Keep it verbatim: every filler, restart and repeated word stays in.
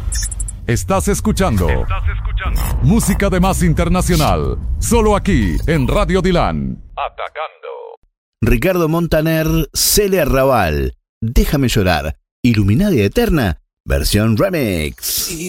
Estás escuchando, Estás escuchando música de más internacional, solo aquí en Radio Dilan. Atacando. Ricardo Montaner, Celia Raval, Déjame llorar, Iluminaria Eterna, versión remix.